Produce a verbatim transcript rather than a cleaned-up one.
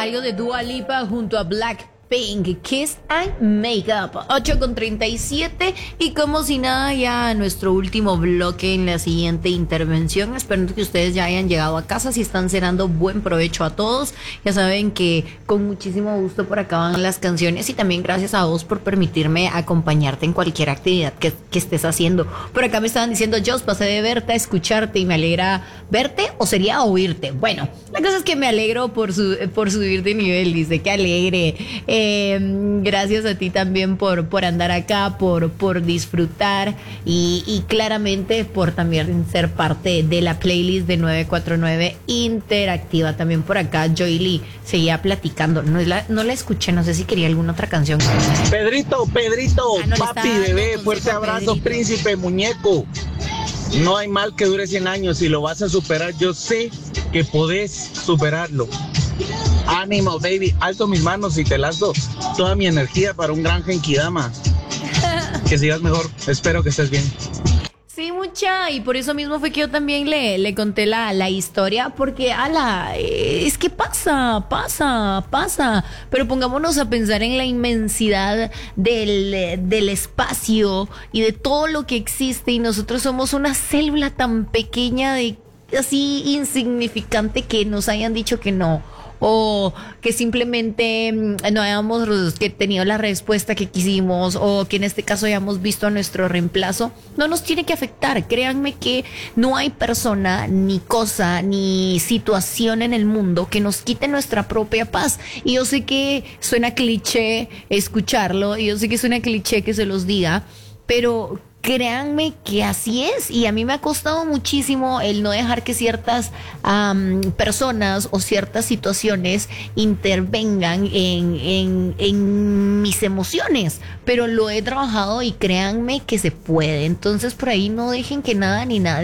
algo de Dua Lipa junto a Blackpink, Kiss and Makeup, ocho con treinta y siete, y como si nada ya nuestro último bloque en la siguiente intervención, esperando que ustedes ya hayan llegado a casa. Si están cenando, buen provecho a todos. Ya saben que con muchísimo gusto por acá van las canciones, y también gracias a vos por permitirme acompañarte en cualquier actividad que, que estés haciendo. Por acá me estaban diciendo: Jos, pasé de verte a escucharte, y me alegra verte, o sería oírte. Bueno, la cosa es que me alegro por, su, por subir de nivel, dice, qué alegre. Eh, gracias a ti también por, por andar acá, por, por disfrutar, y, y claramente por también ser parte de la playlist de nueve cuatro nueve interactiva. También por acá Joy Lee seguía platicando, no la, no la escuché, no sé si quería alguna otra canción. Pedrito, Pedrito, Ah, no, papi, está, bebé, no, fuerte abrazo, Pedrito. príncipe, muñeco. No hay mal que dure cien años, si lo vas a superar, yo sé que podés superarlo. Ánimo, baby, alzo mis manos y te lanzo toda mi energía para un gran Genkidama. Que sigas mejor, espero que estés bien. Sí, mucha, y por eso mismo fue que yo también le, le conté la, la historia, porque, ala, eh, es que pasa, pasa, pasa, pero pongámonos a pensar en la inmensidad del, eh, del espacio y de todo lo que existe, y nosotros somos una célula tan pequeña, de así insignificante, que nos hayan dicho que no, o que simplemente mm, no hayamos que tenido la respuesta que quisimos, o que en este caso hayamos visto a nuestro reemplazo. No nos tiene que afectar. Créanme que no hay persona, ni cosa, ni situación en el mundo que nos quite nuestra propia paz. Y yo sé que suena cliché escucharlo, y yo sé que suena cliché que se los diga, pero créanme que así es, y a mí me ha costado muchísimo el no dejar que ciertas um, personas o ciertas situaciones intervengan en, en, en mis emociones, pero lo he trabajado, y créanme que se puede. Entonces por ahí no dejen que nada ni nadie